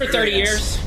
30 years.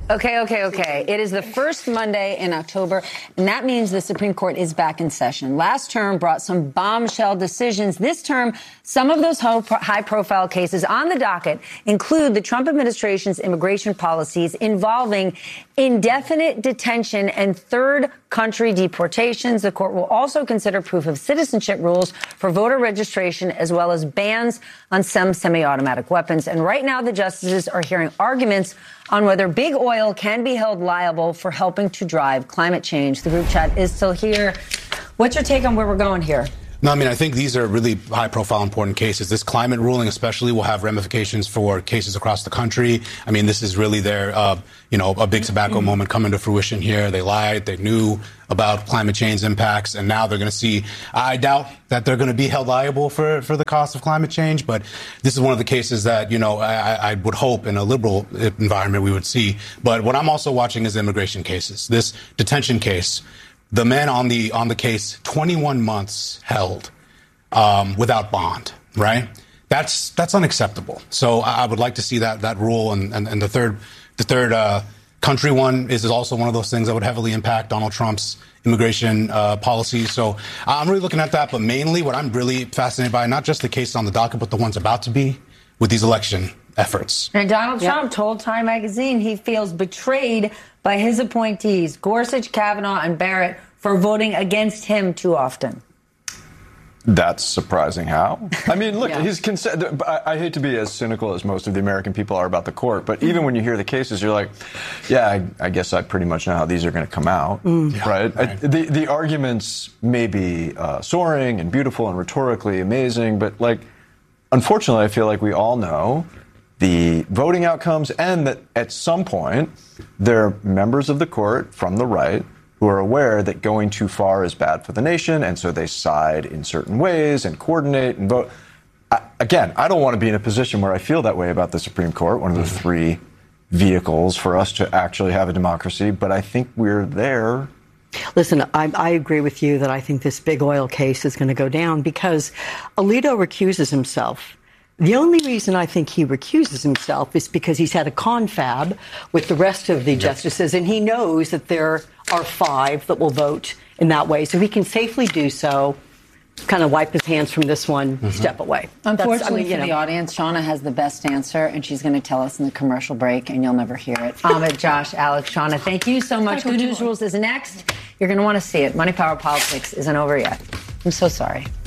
Okay. It is the first Monday in October, and that means the Supreme Court is back in session. Last term brought some bombshell decisions. This term, some of those high-profile cases on the docket include the Trump administration's immigration policies involving indefinite detention and third country deportations. The court will also consider proof of citizenship rules for voter registration, as well as bans on some semi-automatic weapons. And right now, the justices are hearing arguments on whether big oil can be held liable for helping to drive climate change. The group chat is still here. What's your take on where we're going here? No, I think these are really high-profile, important cases. This climate ruling especially will have ramifications for cases across the country. This is really their, a big tobacco moment coming to fruition here. They lied. They knew about climate change impacts, and now they're going to see. I doubt that they're going to be held liable for the cost of climate change, but this is one of the cases that, I would hope in a liberal environment we would see. But what I'm also watching is immigration cases. This detention case. The man on the case, 21 months held without bond, right? That's unacceptable. So I would like to see that rule. And the third country one is also one of those things that would heavily impact Donald Trump's immigration policies. So I'm really looking at that. But mainly what I'm really fascinated by, not just the cases on the docket, but the ones about to be with these election efforts. And Donald Trump told Time magazine he feels betrayed by his appointees, Gorsuch, Kavanaugh, and Barrett, for voting against him too often. That's surprising. How? Look, his consent. I hate to be as cynical as most of the American people are about the court, but even when you hear the cases, you're like, I guess I pretty much know how these are going to come out, right? The arguments may be soaring and beautiful and rhetorically amazing, but unfortunately, I feel like we all know the voting outcomes, and that at some point there are members of the court from the right who are aware that going too far is bad for the nation, and so they side in certain ways and coordinate and vote. Again, I don't want to be in a position where I feel that way about the Supreme Court, one of the three vehicles for us to actually have a democracy, but I think we're there. Listen, I agree with you that I think this big oil case is going to go down because Alito recuses himself. The only reason I think he recuses himself is because he's had a confab with the rest of the justices, and he knows that there are 5 that will vote in that way. So he can safely do so, kind of wipe his hands from this one, step away. Unfortunately for the audience, Shauna has the best answer, and she's going to tell us in the commercial break, and you'll never hear it. Ahmed, Josh, Alex, Shauna, thank you so much. Good News Rules is next. You're going to want to see it. Money, Power, Politics isn't over yet. I'm so sorry.